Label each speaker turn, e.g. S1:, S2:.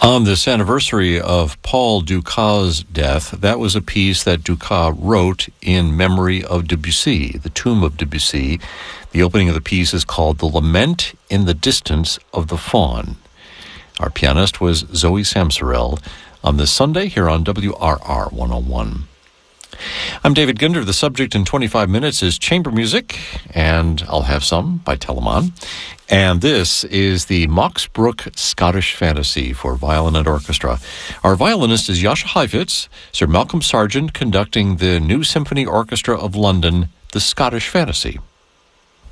S1: On this anniversary of Paul Dukas' death, that was a piece that Dukas wrote in memory of Debussy, the tomb of Debussy. The opening of the piece is called The Lament in the Distance of the Faun. Our pianist was Zoe Samsorel on this Sunday here on WRR 101. I'm David Ginder. The subject in 25 minutes is chamber music, and I'll have some by Telemann. And this is the Max Bruch Scottish Fantasy for violin and orchestra. Our violinist is Jascha Heifetz, Sir Malcolm Sargent conducting the New Symphony Orchestra of London, the Scottish Fantasy.